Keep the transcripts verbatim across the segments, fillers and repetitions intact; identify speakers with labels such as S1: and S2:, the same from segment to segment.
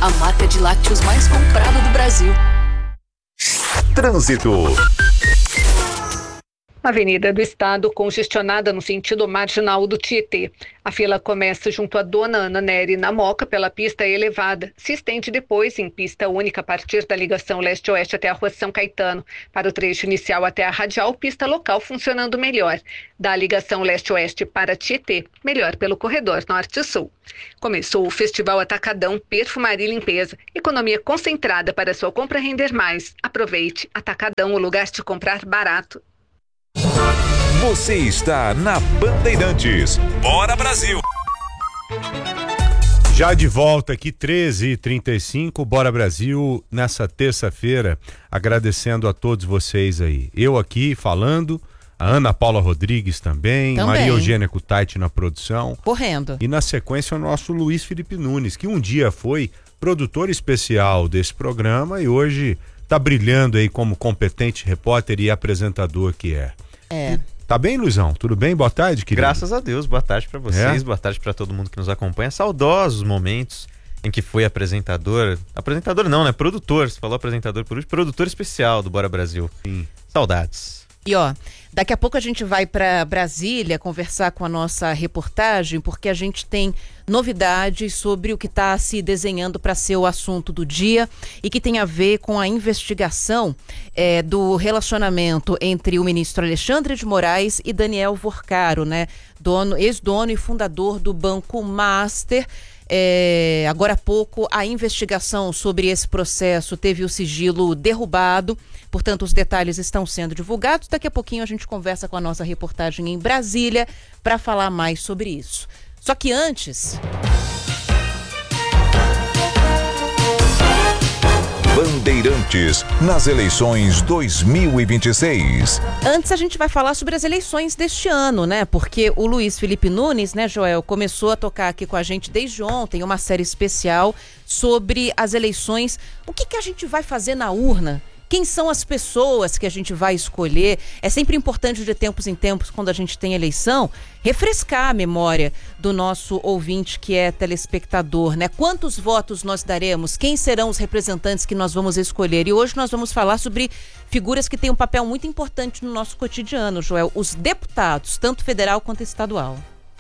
S1: a marca de lácteos mais comprada do Brasil.
S2: Trânsito.
S3: Avenida do Estado congestionada no sentido marginal do Tietê. A fila começa junto à Dona Ana Nery na Moca pela pista elevada. Se estende depois em pista única a partir da ligação leste-oeste até a rua São Caetano. Para o trecho inicial até a radial, pista local funcionando melhor. Da ligação leste-oeste para Tietê, melhor pelo corredor norte-sul. Começou o Festival Atacadão Perfumaria e Limpeza. Economia concentrada para sua compra render mais. Aproveite. Atacadão, o lugar de comprar barato.
S2: Você está na Bandeirantes. Bora, Brasil!
S4: Já de volta aqui, treze e trinta e cinco, Bora Brasil, nessa terça-feira, agradecendo a todos vocês aí. Eu aqui falando, a Ana Paula Rodrigues também, também. Maria Eugênia Cutaiti na produção.
S5: Correndo.
S4: E na sequência o nosso Luiz Felipe Nunes, que um dia foi produtor especial desse programa e hoje está brilhando aí como competente repórter e apresentador que é.
S5: É.
S4: Tá bem, Luizão? Tudo bem? Boa tarde, querido.
S6: Graças a Deus, boa tarde pra vocês,
S4: É?
S6: boa tarde pra todo mundo que nos acompanha. Saudosos momentos em que foi apresentador, apresentador não, né? Produtor, você falou apresentador por último, produtor especial do Bora Brasil.
S4: Sim.
S6: Saudades.
S5: E ó, daqui a pouco a gente vai para Brasília conversar com a nossa reportagem, porque a gente tem novidades sobre o que está se desenhando para ser o assunto do dia e que tem a ver com a investigação é, do relacionamento entre o ministro Alexandre de Moraes e Daniel Vorcaro, né? Dono, ex-dono e fundador do Banco Master. É, agora há pouco a investigação sobre esse processo teve o sigilo derrubado, portanto os detalhes estão sendo divulgados. Daqui a pouquinho a gente conversa com a nossa reportagem em Brasília para falar mais sobre isso. Só que antes...
S2: Bandeirantes nas eleições dois mil e vinte e seis.
S5: Antes a gente vai falar sobre as eleições deste ano, né? Porque o Luiz Felipe Nunes, né, Joel, começou a tocar aqui com a gente desde ontem uma série especial sobre as eleições. O que que a gente vai fazer na urna? Quem são as pessoas que a gente vai escolher? É sempre importante de tempos em tempos, quando a gente tem eleição, refrescar a memória do nosso ouvinte que é telespectador, né? Quantos votos nós daremos? Quem serão os representantes que nós vamos escolher? E hoje nós vamos falar sobre figuras que têm um papel muito importante no nosso cotidiano, Joel. Os deputados, tanto federal quanto estadual.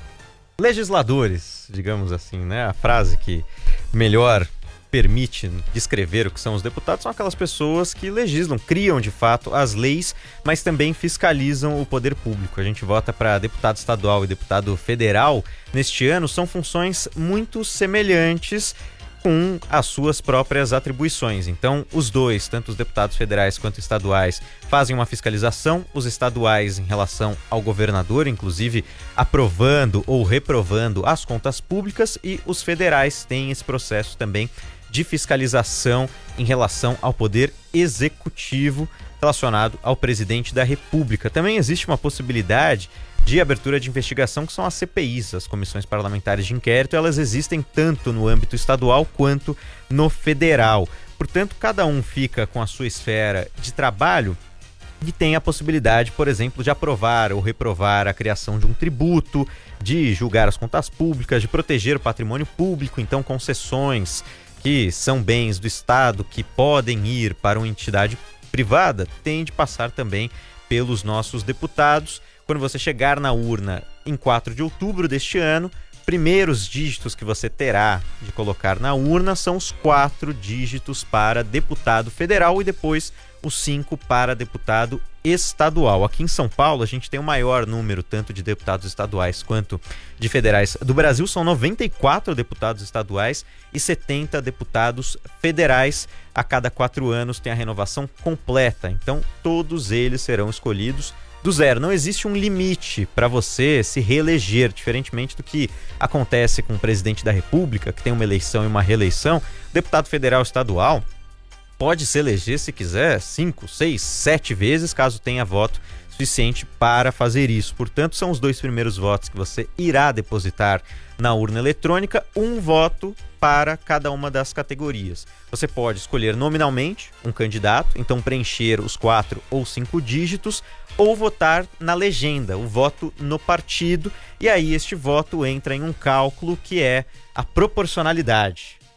S6: Legisladores, digamos assim, né? A frase que melhor permite descrever o que são os deputados são aquelas pessoas que legislam, criam de fato as leis, mas também fiscalizam o poder público. A gente vota para deputado estadual e deputado federal neste ano, são funções muito semelhantes com as suas próprias atribuições. Então, os dois, tanto os deputados federais quanto estaduais, fazem uma fiscalização, os estaduais em relação ao governador, inclusive aprovando ou reprovando as contas públicas, e os federais têm esse processo também de fiscalização em relação ao poder executivo relacionado ao presidente da República. Também existe uma possibilidade de abertura de investigação, que são as C P Is, as comissões parlamentares de inquérito. Elas existem tanto no âmbito estadual quanto no federal. Portanto, cada um fica com a sua esfera de trabalho e tem a possibilidade, por exemplo, de aprovar ou reprovar a criação de um tributo, de julgar as contas públicas, de proteger o patrimônio público, então concessões que são bens do Estado que podem ir para uma entidade privada, tem de passar também pelos nossos deputados. Quando você chegar na urna em quatro de outubro deste ano, primeiros dígitos que você terá de colocar na urna são os quatro dígitos para deputado federal e depois os cinco para deputado estadual. Aqui em São Paulo a gente tem o maior número tanto de deputados estaduais quanto de federais do Brasil, são noventa e quatro deputados estaduais e setenta deputados federais. A cada quatro anos tem a renovação completa, então todos eles serão escolhidos do zero. Não existe um limite para você se reeleger, diferentemente do que acontece com o presidente da República, que tem uma eleição e uma reeleição. O deputado federal estadual pode se eleger, se quiser, cinco, seis, sete vezes, caso tenha voto suficiente para fazer isso. Portanto, são os dois primeiros votos que você irá depositar na urna eletrônica, um voto para cada uma das categorias. Você pode escolher nominalmente um candidato, então preencher os quatro ou cinco dígitos, ou votar na legenda, o voto no partido, e aí este voto entra em um cálculo que é a proporcionalidade.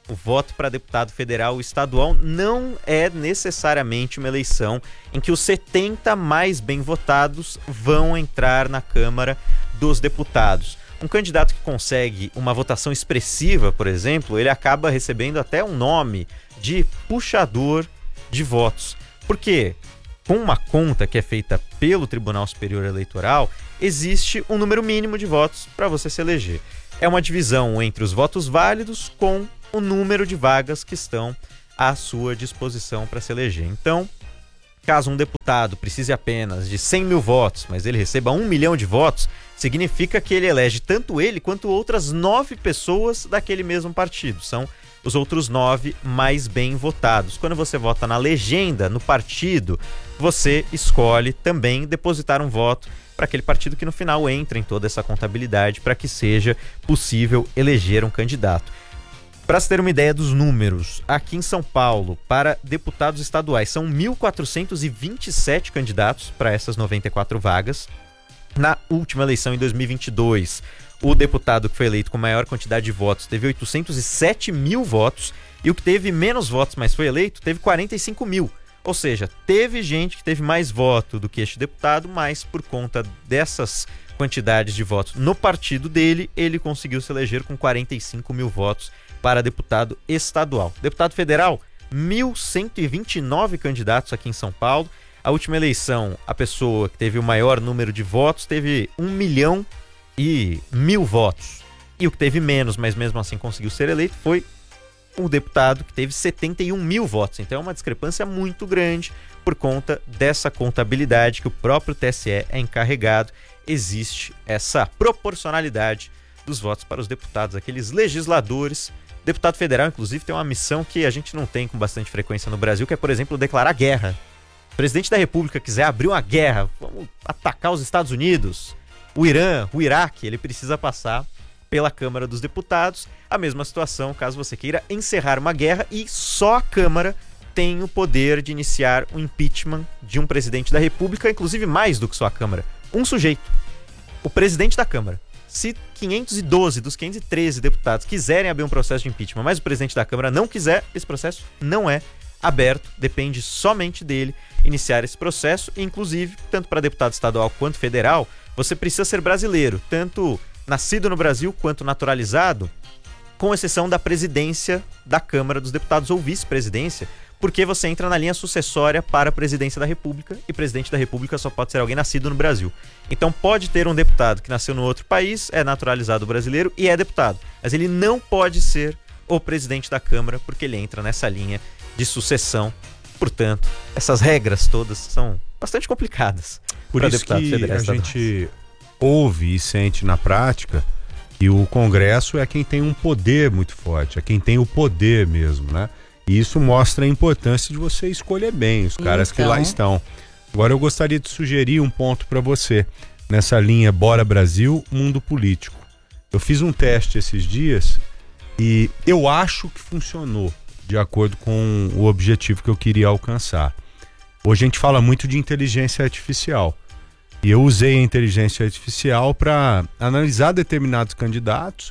S6: o voto para deputado federal ou estadual não é necessariamente uma eleição em que os setenta mais bem votados vão entrar na Câmara dos Deputados. Um candidato que consegue uma votação expressiva, por exemplo, ele acaba recebendo até um nome de puxador de votos. Por quê? Com uma conta que é feita pelo Tribunal Superior Eleitoral, existe um número mínimo de votos para você se eleger. É uma divisão entre os votos válidos com o número de vagas que estão à sua disposição para se eleger. Então, caso um deputado precise apenas de cem mil votos, mas ele receba um milhão de votos, significa que ele elege tanto ele quanto outras nove pessoas daquele mesmo partido. São os outros nove mais bem votados. Quando você vota na legenda, no partido, você escolhe também depositar um voto para aquele partido que no final entra em toda essa contabilidade para que seja possível eleger um candidato. Para se ter uma ideia dos números, aqui em São Paulo, para deputados estaduais, são mil quatrocentos e vinte e sete candidatos para essas noventa e quatro vagas. Na última eleição, em dois mil e vinte e dois, o deputado que foi eleito com maior quantidade de votos teve oitocentos e sete mil votos e o que teve menos votos, mas foi eleito, teve quarenta e cinco mil. Ou seja, teve gente que teve mais voto do que este deputado, mas por conta dessas quantidades de votos no partido dele, ele conseguiu se eleger com quarenta e cinco mil votos para deputado estadual. Deputado federal, mil cento e vinte e nove candidatos aqui em São Paulo. A última eleição, a pessoa que teve o maior número de votos teve um milhão e mil votos. E o que teve menos, mas mesmo assim conseguiu ser eleito, foi o deputado que teve setenta e um mil votos. Então é uma discrepância muito grande por conta dessa contabilidade que o próprio T S E é encarregado. Existe essa proporcionalidade dos votos para os deputados, aqueles legisladores. Deputado federal, inclusive, tem uma missão que a gente não tem com bastante frequência no Brasil, que é, por exemplo, declarar guerra. O presidente da República quiser abrir uma guerra, vamos atacar os Estados Unidos, o Irã, o Iraque, ele precisa passar pela Câmara dos Deputados. A mesma situação caso você queira encerrar uma guerra e só a Câmara tem o poder de iniciar o impeachment de um presidente da República, inclusive mais do que só a Câmara. Um sujeito, o presidente da Câmara. Se quinhentos e doze dos quinhentos e treze deputados quiserem abrir um processo de impeachment, mas o presidente da Câmara não quiser, esse processo não é aberto, depende somente dele iniciar esse processo. Inclusive, tanto para deputado estadual quanto federal, você precisa ser brasileiro, tanto nascido no Brasil quanto naturalizado, com exceção da presidência da Câmara dos Deputados ou vice-presidência, porque você entra na linha sucessória para a presidência da República e presidente da República só pode ser alguém nascido no Brasil. Então pode ter um deputado que nasceu no outro país, é naturalizado brasileiro e é deputado, mas ele não pode ser o presidente da Câmara porque ele entra nessa linha de sucessão. Portanto, essas regras todas são bastante complicadas.
S4: Por isso que a gente ouve e sente na prática que o Congresso é quem tem um poder muito forte, é quem tem o poder mesmo, né? E isso mostra a importância de você escolher bem os caras então... que lá estão. Agora eu gostaria de sugerir um ponto para você, nessa linha Bora Brasil, Mundo Político. Eu fiz um teste esses dias e eu acho que funcionou de acordo com o objetivo que eu queria alcançar. Hoje a gente fala muito de inteligência artificial. E eu usei a inteligência artificial para analisar determinados candidatos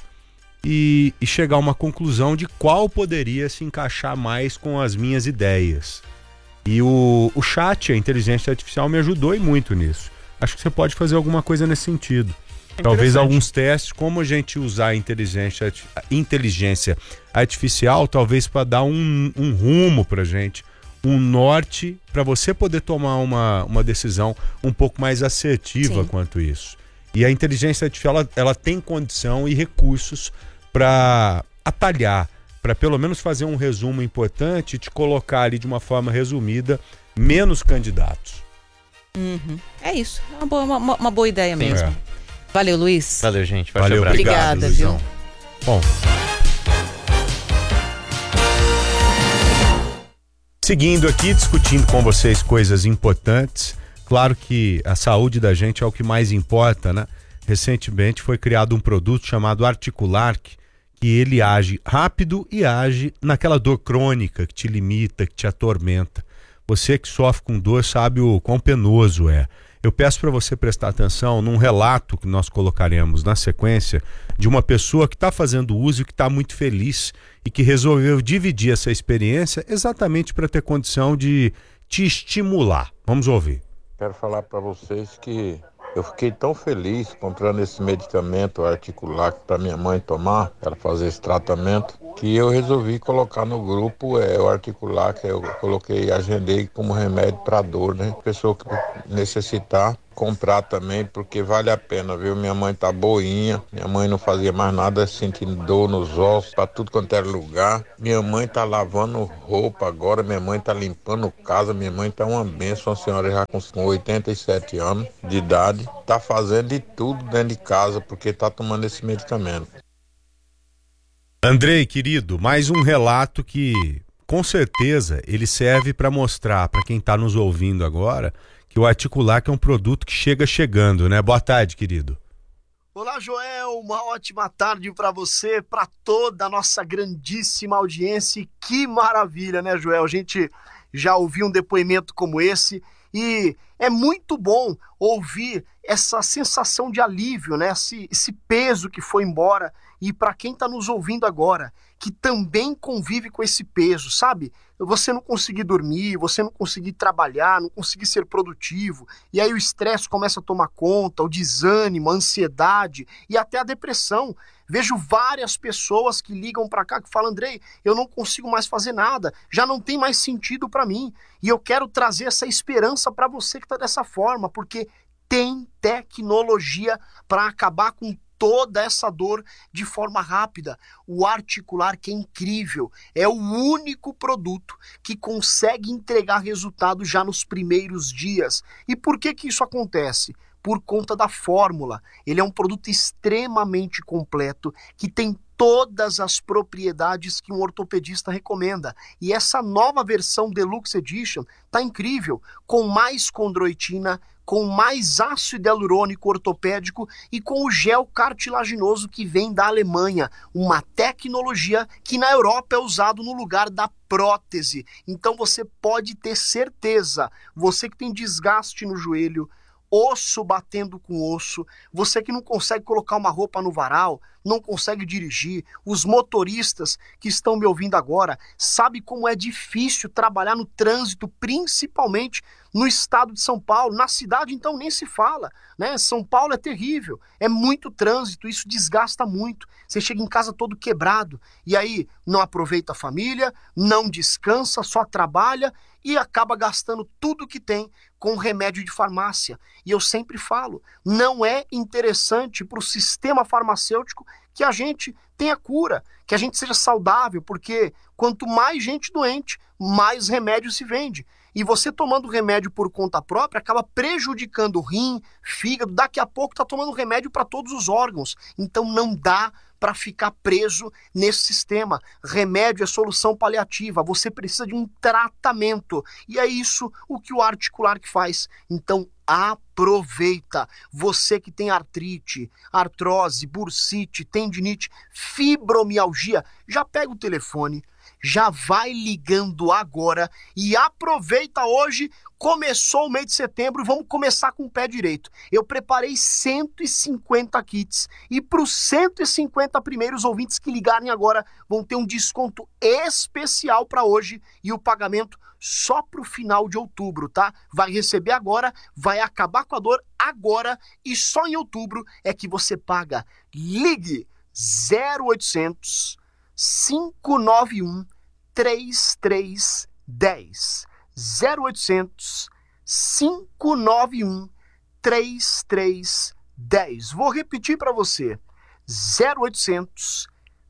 S4: e, e chegar a uma conclusão de qual poderia se encaixar mais com as minhas ideias. E o, o chat, a inteligência artificial, me ajudou e muito nisso. Acho que você pode fazer alguma coisa nesse sentido. Talvez alguns testes, como a gente usar a inteligência, a inteligência artificial, talvez para dar um, um rumo para a gente, um norte para você poder tomar uma, uma decisão um pouco mais assertiva. Sim. Quanto isso. E a inteligência artificial, ela, ela tem condição e recursos para atalhar, para pelo menos fazer um resumo importante e te colocar ali de uma forma resumida menos candidatos.
S5: Uhum. É isso, é uma boa, uma, uma boa ideia mesmo. É. Valeu, Luiz.
S6: Valeu, gente.
S4: Valeu, obrigado,
S5: obrigada, viu?
S4: Bom. Seguindo aqui, discutindo com vocês coisas importantes. Claro que a saúde da gente é o que mais importa, né? Recentemente foi criado um produto chamado Articularc, que ele age rápido e age naquela dor crônica que te limita, que te atormenta. Você que sofre com dor sabe o quão penoso é. Eu peço para você prestar atenção num relato que nós colocaremos na sequência de uma pessoa que está fazendo uso e que está muito feliz e que resolveu dividir essa experiência exatamente para ter condição de te estimular. Vamos ouvir.
S7: Quero falar para vocês que eu fiquei tão feliz comprando esse medicamento articular para minha mãe tomar, para fazer esse tratamento, que eu resolvi colocar no grupo é, o articular, que eu coloquei, agendei como remédio para dor, né? Pessoa que necessitar, comprar também, porque vale a pena, viu? Minha mãe tá boinha, minha mãe não fazia mais nada, sentindo dor nos ossos, para tudo quanto era lugar. Minha mãe tá lavando roupa agora, minha mãe tá limpando casa, minha mãe tá uma benção, uma senhora já com oitenta e sete anos de idade, tá fazendo de tudo dentro de casa, porque tá tomando esse medicamento.
S4: Andrei, querido, mais um relato que, com certeza, ele serve para mostrar para quem está nos ouvindo agora que o Articulac é um produto que chega chegando, né? Boa tarde, querido.
S8: Olá, Joel, uma ótima tarde para você, para toda a nossa grandíssima audiência. E que maravilha, né, Joel? A gente já ouviu um depoimento como esse e é muito bom ouvir essa sensação de alívio, né? Esse, esse peso que foi embora. E para quem está nos ouvindo agora, que também convive com esse peso, sabe? Você não conseguir dormir, você não conseguir trabalhar, não conseguir ser produtivo, e aí o estresse começa a tomar conta, o desânimo, a ansiedade e até a depressão. Vejo várias pessoas que ligam para cá que falam: Andrei, eu não consigo mais fazer nada, já não tem mais sentido para mim. E eu quero trazer essa esperança para você que está dessa forma, porque tem tecnologia para acabar com toda essa dor de forma rápida. O Articular, que é incrível, é o único produto que consegue entregar resultado já nos primeiros dias. E por que que isso acontece? Por conta da fórmula. Ele é um produto extremamente completo, que tem todas as propriedades que um ortopedista recomenda. E essa nova versão Deluxe Edition tá incrível, com mais condroitina, com mais ácido hialurônico ortopédico e com o gel cartilaginoso que vem da Alemanha, uma tecnologia que na Europa é usado no lugar da prótese. Então você pode ter certeza, você que tem desgaste no joelho, osso batendo com osso, você que não consegue colocar uma roupa no varal, não consegue dirigir, os motoristas que estão me ouvindo agora, sabe como é difícil trabalhar no trânsito, principalmente no estado de São Paulo, na cidade então nem se fala, né? São Paulo é terrível, é muito trânsito, isso desgasta muito, você chega em casa todo quebrado, e aí não aproveita a família, não descansa, só trabalha e acaba gastando tudo que tem com remédio de farmácia. E eu sempre falo, não é interessante para o sistema farmacêutico que a gente tenha cura, que a gente seja saudável, porque quanto mais gente doente, mais remédio se vende. E você tomando remédio por conta própria acaba prejudicando o rim, fígado, daqui a pouco está tomando remédio para todos os órgãos. Então não dá para ficar preso nesse sistema. Remédio é solução paliativa, você precisa de um tratamento. E é isso o que o Articular que faz. Então aproveita. Você que tem artrite, artrose, bursite, tendinite, fibromialgia, já pega o telefone, já vai ligando agora e aproveita hoje. Começou o mês de setembro, vamos começar com o pé direito. Eu preparei cento e cinquenta kits e para os cento e cinquenta primeiros ouvintes que ligarem agora vão ter um desconto especial para hoje e o pagamento só para o final de outubro, tá? Vai receber agora, vai acabar com a dor agora e só em outubro é que você paga. Ligue zero oitocentos, cinco nove um, três três um zero. zero oitocentos, cinco nove um, três três um zero. Vou repetir para você. zero oitocentos,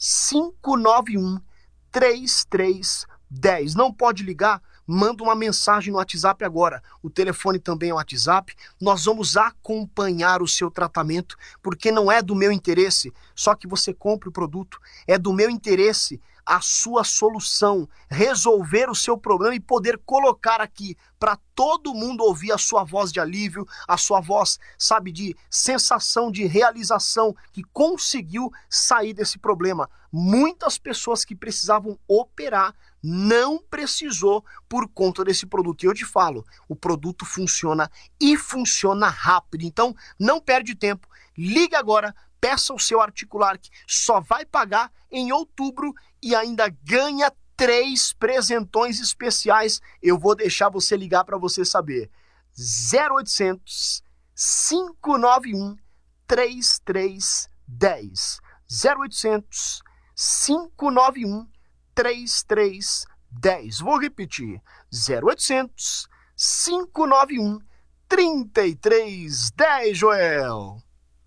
S8: cinco nove um, três três um zero. Não pode ligar? Manda uma mensagem no WhatsApp agora. O telefone também é o WhatsApp. Nós vamos acompanhar o seu tratamento, porque não é do meu interesse só que você compre o produto. É do meu interesse a sua solução, resolver o seu problema e poder colocar aqui para todo mundo ouvir a sua voz de alívio, a sua voz, sabe, de sensação de realização, que conseguiu sair desse problema. Muitas pessoas que precisavam operar não precisou por conta desse produto. E eu te falo, o produto funciona e funciona rápido. Então, não perde tempo. Ligue agora, peça o seu Articular, que só vai pagar em outubro e ainda ganha três presentões especiais. Eu vou deixar você ligar para você saber. zero oitocentos, cinco nove um, três três um zero. zero oitocentos, cinco nove um, três três um zero. Vou repetir. zero oitocentos, cinco nove um, três três um zero, Joel.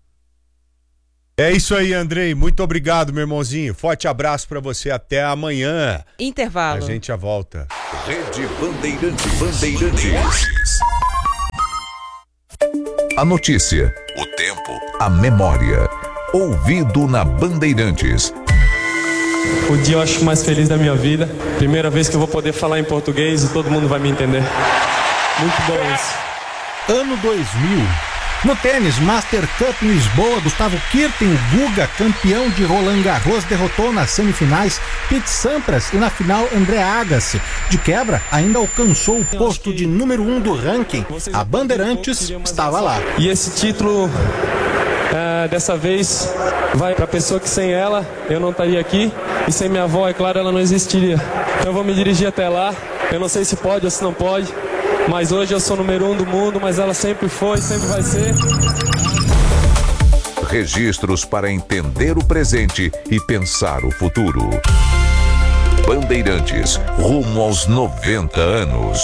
S4: É isso aí, Andrei. Muito obrigado, meu irmãozinho. Forte abraço pra você. Até amanhã.
S5: Intervalo.
S4: A gente já volta.
S2: Rede Bandeirantes. Bandeirantes. A notícia, o tempo, a memória. Ouvido na Bandeirantes.
S9: O dia eu acho mais feliz da minha vida. Primeira vez que eu vou poder falar em português e todo mundo vai me entender. Muito bom isso.
S10: Ano dois mil. No tênis, Master Cup em Lisboa, Gustavo Kirten, o Guga, campeão de Roland Garros, derrotou nas semifinais Pete Sampras e na final André Agassi. De quebra, ainda alcançou o posto de número um do ranking. A Bandeirantes estava lá.
S9: E esse título, é, dessa vez, vai para a pessoa que sem ela eu não estaria aqui. E sem minha avó, é claro, ela não existiria. Então eu vou me dirigir até lá. Eu não sei se pode ou se não pode. Mas hoje eu sou número um do mundo, mas ela sempre foi, sempre vai ser.
S2: Registros para entender o presente e pensar o futuro. Bandeirantes, rumo aos noventa anos.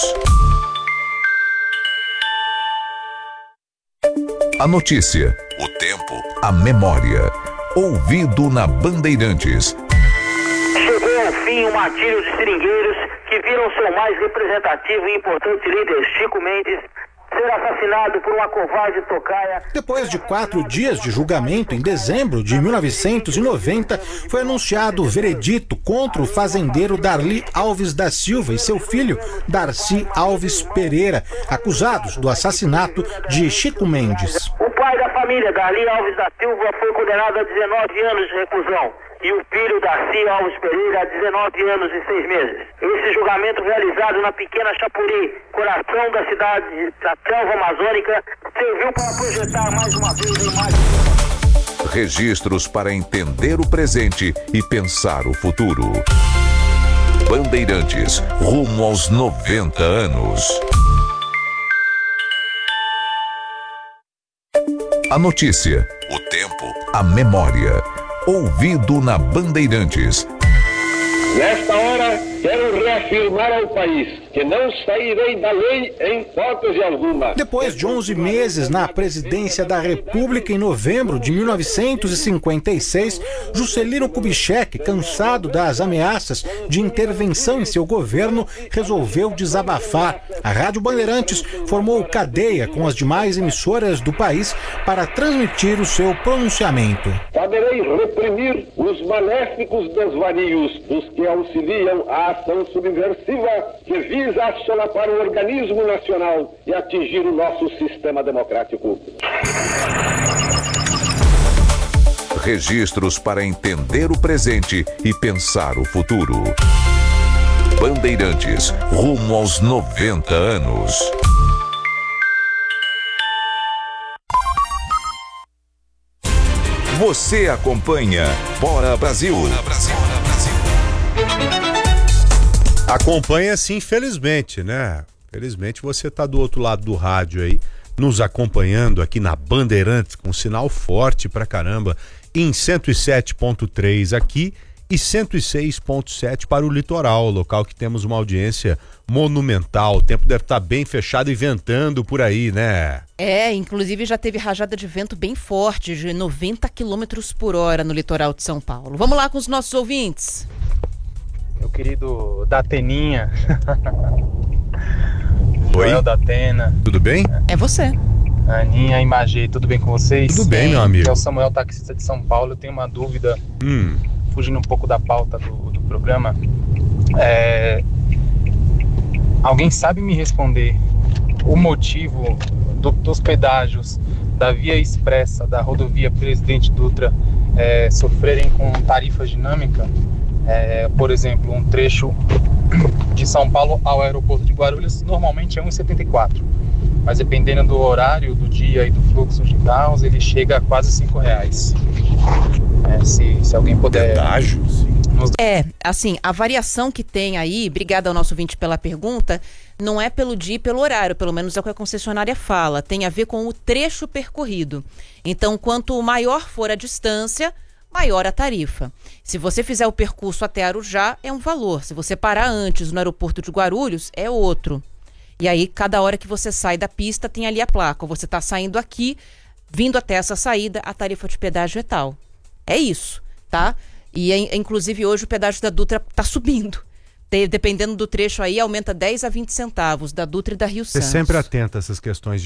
S2: A notícia, o tempo, a memória. Ouvido na Bandeirantes.
S11: Chegou ao fim o martírio de seringueiros que viram seu mais representativo e importante líder, Chico Mendes, ser assassinado por uma covarde tocaia.
S10: Depois de quatro dias de julgamento, em dezembro de mil novecentos e noventa, foi anunciado o veredito contra o fazendeiro Darli Alves da Silva e seu filho, Darcy Alves Pereira, acusados do assassinato de Chico Mendes.
S11: O pai da família, Darli Alves da Silva, foi condenado a dezenove anos de reclusão. E o filho, Darcy Alves Pereira, a dezenove anos e seis meses. Esse julgamento, realizado na pequena Chapuri, coração da cidade da selva amazônica, serviu para projetar mais uma vez a imagem.
S2: Registros para entender o presente e pensar o futuro. Bandeirantes, rumo aos noventa anos. A notícia, o tempo, a memória. Ouvido na Bandeirantes.
S12: Nesta hora, quero reafirmar ao país que não sairei da lei em hipótese alguma.
S10: Depois de onze meses na presidência da República, em novembro de mil novecentos e cinquenta e seis, Juscelino Kubitschek, cansado das ameaças de intervenção em seu governo, resolveu desabafar. A Rádio Bandeirantes formou cadeia com as demais emissoras do país para transmitir o seu pronunciamento.
S12: Saberei reprimir os maléficos desvarios dos que auxiliam a ação subversiva que visa solapar o organismo nacional e atingir o nosso sistema democrático.
S2: Registros para entender o presente e pensar o futuro. Bandeirantes, rumo aos noventa anos. Você acompanha Bora Brasil. Bora Brasil. Bora Brasil.
S4: Acompanha sim, felizmente, né? Felizmente você tá do outro lado do rádio aí, nos acompanhando aqui na Bandeirantes, com sinal forte pra caramba, em cento e sete ponto três aqui e cento e seis ponto sete para o litoral, local que temos uma audiência monumental. O tempo deve estar bem fechado e ventando por aí, né?
S5: É, inclusive já teve rajada de vento bem forte, de noventa quilômetros por hora no litoral de São Paulo. Vamos lá com os nossos ouvintes.
S13: Meu querido Dateninha.
S4: Oi.
S13: Joel Datena.
S4: Tudo bem?
S5: É você.
S13: Aninha, Imagê, tudo bem com vocês?
S4: Tudo bem, meu amigo.
S13: É o Samuel, taxista de São Paulo. Eu tenho uma dúvida,
S4: hum.
S13: fugindo um pouco da pauta do, do programa. É... Alguém sabe me responder o motivo do, dos pedágios da Via Expressa, da rodovia Presidente Dutra, é, sofrerem com tarifa dinâmica? É, por exemplo, um trecho de São Paulo ao aeroporto de Guarulhos normalmente é um real e setenta e quatro centavos. mas dependendo do horário do dia e do fluxo de carros, ele chega a quase cinco reais. É, se, se alguém puder...
S4: Pedágio, sim.
S5: É, assim, a variação que tem aí, obrigada ao nosso ouvinte pela pergunta, não é pelo dia e pelo horário, pelo menos é o que a concessionária fala, tem a ver com o trecho percorrido. Então, quanto maior for a distância, maior a tarifa. Se você fizer o percurso até Arujá, é um valor. Se você parar antes no aeroporto de Guarulhos, é outro. E aí, cada hora que você sai da pista, tem ali a placa. Você está saindo aqui, vindo até essa saída, a tarifa de pedágio é tal. É isso, tá? E, inclusive, hoje o pedágio da Dutra está subindo. Dependendo do trecho aí, aumenta dez a vinte centavos da Dutra e da Rio Santos.
S4: Você sempre atenta a essas questões